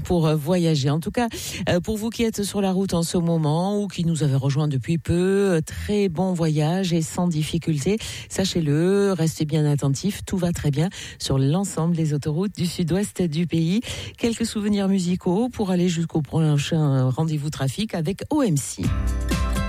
pour voyager. En tout cas, pour vous qui êtes sur la route en ce moment ou qui nous avez rejoints depuis peu, très bon voyage et sans difficulté. Sachez-le, restez bien attentifs, tout va très bien sur l'ensemble des autoroutes du sud-ouest du pays. Quelques souvenirs musicaux pour aller jusqu'au prochain rendez-vous trafic avec OMC.